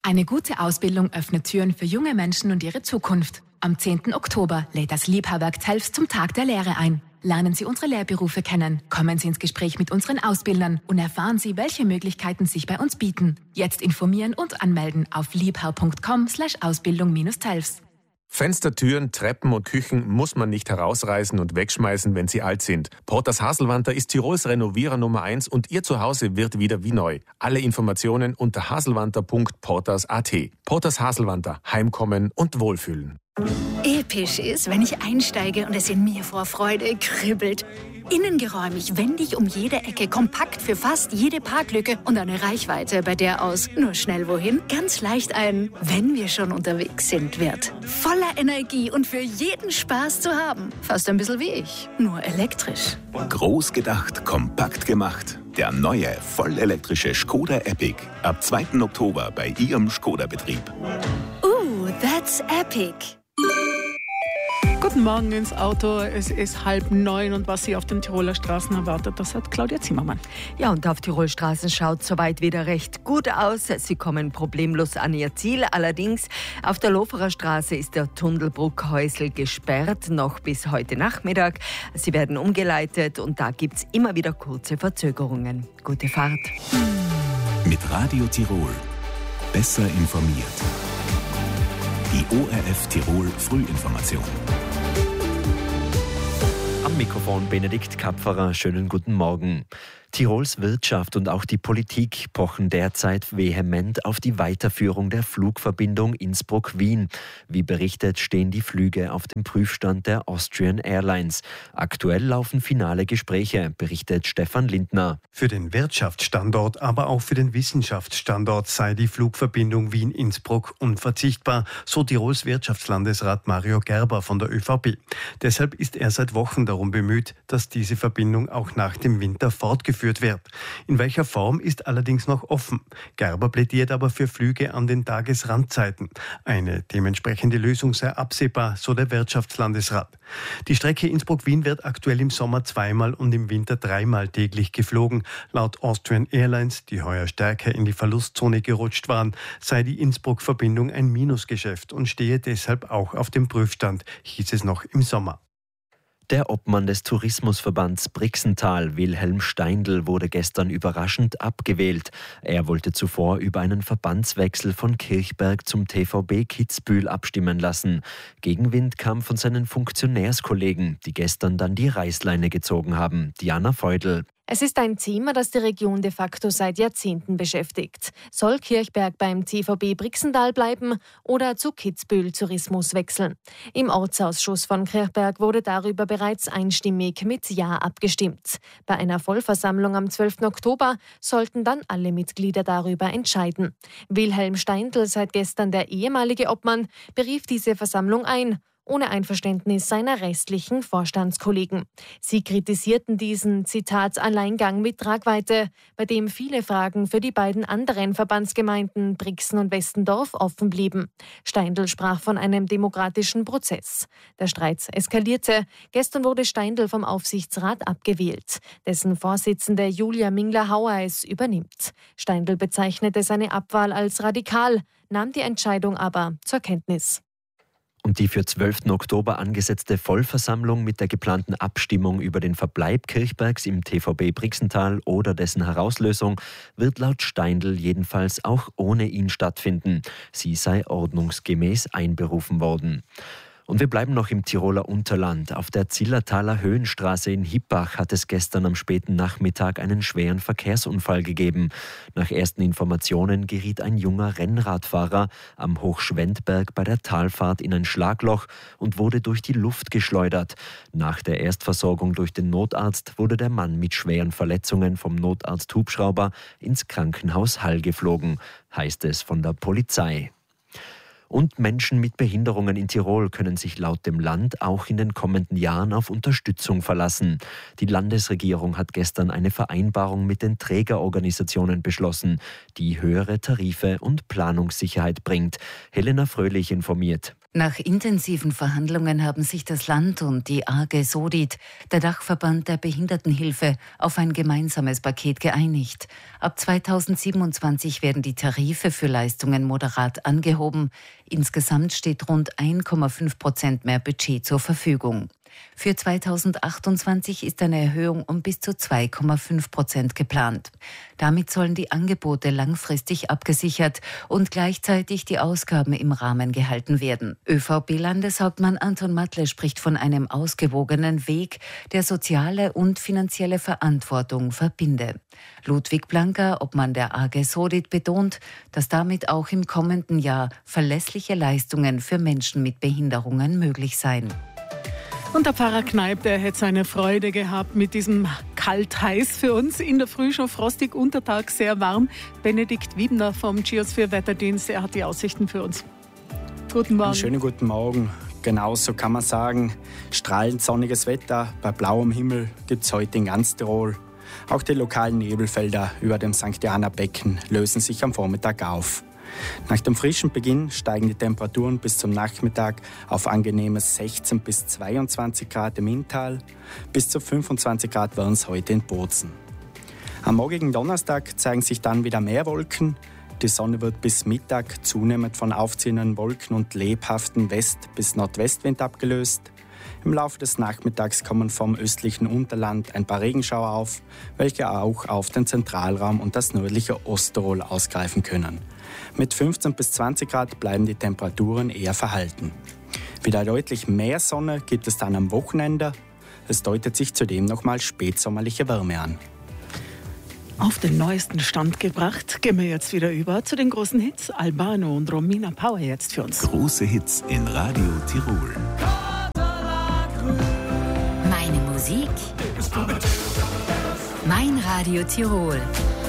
Eine gute Ausbildung öffnet Türen für junge Menschen und ihre Zukunft. Am 10. Oktober lädt das Liebherrwerk Telfs zum Tag der Lehre ein. Lernen Sie unsere Lehrberufe kennen, kommen Sie ins Gespräch mit unseren Ausbildern und erfahren Sie, welche Möglichkeiten sich bei uns bieten. Jetzt informieren und anmelden auf liebherr.com/Ausbildung-Telfs. Fenster, Türen, Treppen und Küchen muss man nicht herausreißen und wegschmeißen, wenn sie alt sind. Porters Haselwanter ist Tirols Renovierer Nummer 1 und Ihr Zuhause wird wieder wie neu. Alle Informationen unter haselwanter.porters.at. Porters Haselwanter, Heimkommen und Wohlfühlen. Episch ist, wenn ich einsteige und es in mir vor Freude kribbelt. Innengeräumig, wendig um jede Ecke, kompakt für fast jede Parklücke und eine Reichweite, bei der aus nur schnell wohin ganz leicht ein "Wenn wir schon unterwegs sind" wird. Voller Energie und für jeden Spaß zu haben. Fast ein bisschen wie ich, nur elektrisch. Groß gedacht, kompakt gemacht. Der neue, vollelektrische Skoda Epic. Ab 2. Oktober bei Ihrem Skoda-Betrieb. That's epic. Guten Morgen ins Auto. Es ist 8:30 und was Sie auf den Tiroler Straßen erwartet, das hat Claudia Zimmermann. Ja, und auf Tirol Straßen schaut soweit wieder recht gut aus. Sie kommen problemlos an ihr Ziel. Allerdings auf der Loferer Straße ist der Tunnelbruck-Häusl gesperrt, noch bis heute Nachmittag. Sie werden umgeleitet und da gibt es immer wieder kurze Verzögerungen. Gute Fahrt. Mit Radio Tirol. Besser informiert. Die ORF Tirol Frühinformation. Am Mikrofon Benedikt Kapferer. Schönen guten Morgen. Tirols Wirtschaft und auch die Politik pochen derzeit vehement auf die Weiterführung der Flugverbindung Innsbruck-Wien. Wie berichtet, stehen die Flüge auf dem Prüfstand der Austrian Airlines. Aktuell laufen finale Gespräche, berichtet Stefan Lindner. Für den Wirtschaftsstandort, aber auch für den Wissenschaftsstandort sei die Flugverbindung Wien-Innsbruck unverzichtbar, so Tirols Wirtschaftslandesrat Mario Gerber von der ÖVP. Deshalb ist er seit Wochen darum bemüht, dass diese Verbindung auch nach dem Winter fortgeführt wird. In welcher Form ist allerdings noch offen. Gerber plädiert aber für Flüge an den Tagesrandzeiten. Eine dementsprechende Lösung sei absehbar, so der Wirtschaftslandesrat. Die Strecke Innsbruck-Wien wird aktuell im Sommer 2-mal und im Winter 3-mal täglich geflogen. Laut Austrian Airlines, die heuer stärker in die Verlustzone gerutscht waren, sei die Innsbruck-Verbindung ein Minusgeschäft und stehe deshalb auch auf dem Prüfstand, hieß es noch im Sommer. Der Obmann des Tourismusverbands Brixental, Wilhelm Steindl, wurde gestern überraschend abgewählt. Er wollte zuvor über einen Verbandswechsel von Kirchberg zum TVB Kitzbühel abstimmen lassen. Gegenwind kam von seinen Funktionärskollegen, die gestern dann die Reißleine gezogen haben. Diana Feudel. Es ist ein Thema, das die Region de facto seit Jahrzehnten beschäftigt. Soll Kirchberg beim TVB Brixental bleiben oder zu Kitzbühel Tourismus wechseln? Im Ortsausschuss von Kirchberg wurde darüber bereits einstimmig mit Ja abgestimmt. Bei einer Vollversammlung am 12. Oktober sollten dann alle Mitglieder darüber entscheiden. Wilhelm Steindl, seit gestern der ehemalige Obmann, berief diese Versammlung ein, ohne Einverständnis seiner restlichen Vorstandskollegen. Sie kritisierten diesen, Zitat, Alleingang mit Tragweite, bei dem viele Fragen für die beiden anderen Verbandsgemeinden Brixen und Westendorf offen blieben. Steindl sprach von einem demokratischen Prozess. Der Streit eskalierte. Gestern wurde Steindl vom Aufsichtsrat abgewählt. Dessen Vorsitzende Julia Mingler-Hauer es übernimmt. Steindl bezeichnete seine Abwahl als radikal, nahm die Entscheidung aber zur Kenntnis. Und die für 12. Oktober angesetzte Vollversammlung mit der geplanten Abstimmung über den Verbleib Kirchbergs im TVB Brixental oder dessen Herauslösung wird laut Steindl jedenfalls auch ohne ihn stattfinden. Sie sei ordnungsgemäß einberufen worden. Und wir bleiben noch im Tiroler Unterland. Auf der Zillertaler Höhenstraße in Hippach hat es gestern am späten Nachmittag einen schweren Verkehrsunfall gegeben. Nach ersten Informationen geriet ein junger Rennradfahrer am Hochschwendberg bei der Talfahrt in ein Schlagloch und wurde durch die Luft geschleudert. Nach der Erstversorgung durch den Notarzt wurde der Mann mit schweren Verletzungen vom Notarzt Hubschrauber ins Krankenhaus Hall geflogen, heißt es von der Polizei. Und Menschen mit Behinderungen in Tirol können sich laut dem Land auch in den kommenden Jahren auf Unterstützung verlassen. Die Landesregierung hat gestern eine Vereinbarung mit den Trägerorganisationen beschlossen, die höhere Tarife und Planungssicherheit bringt. Helena Fröhlich informiert. Nach intensiven Verhandlungen haben sich das Land und die AG Sodit, der Dachverband der Behindertenhilfe, auf ein gemeinsames Paket geeinigt. Ab 2027 werden die Tarife für Leistungen moderat angehoben. Insgesamt steht rund 1,5% mehr Budget zur Verfügung. Für 2028 ist eine Erhöhung um bis zu 2,5% geplant. Damit sollen die Angebote langfristig abgesichert und gleichzeitig die Ausgaben im Rahmen gehalten werden. ÖVP-Landeshauptmann Anton Matle spricht von einem ausgewogenen Weg, der soziale und finanzielle Verantwortung verbinde. Ludwig Blanker, Obmann der AG Sodit, betont, dass damit auch im kommenden Jahr verlässliche Leistungen für Menschen mit Behinderungen möglich seien. Und der Pfarrer Kneip, der hätte seine Freude gehabt mit diesem kalt-heiß für uns. In der Früh schon frostig, untertags sehr warm. Benedikt Wiebner vom Geosphäre-Wetterdienst, er hat die Aussichten für uns. Guten Morgen. Einen schönen guten Morgen. Genauso kann man sagen, strahlend sonniges Wetter, bei blauem Himmel gibt es heute in ganz Tirol. Auch die lokalen Nebelfelder über dem St. Johanna Becken lösen sich am Vormittag auf. Nach dem frischen Beginn steigen die Temperaturen bis zum Nachmittag auf angenehme 16 bis 22 Grad im Inntal. Bis zu 25 Grad werden es heute in Bozen. Am morgigen Donnerstag zeigen sich dann wieder mehr Wolken. Die Sonne wird bis Mittag zunehmend von aufziehenden Wolken und lebhaften West- bis Nordwestwind abgelöst. Im Laufe des Nachmittags kommen vom östlichen Unterland ein paar Regenschauer auf, welche auch auf den Zentralraum und das nördliche Osttirol ausgreifen können. Mit 15 bis 20 Grad bleiben die Temperaturen eher verhalten. Wieder deutlich mehr Sonne gibt es dann am Wochenende. Es deutet sich zudem nochmal spätsommerliche Wärme an. Auf den neuesten Stand gebracht, gehen wir jetzt wieder über zu den großen Hits. Albano und Romina Power jetzt für uns. Große Hits in Radio Tirol. Meine Musik. Mein Radio Tirol.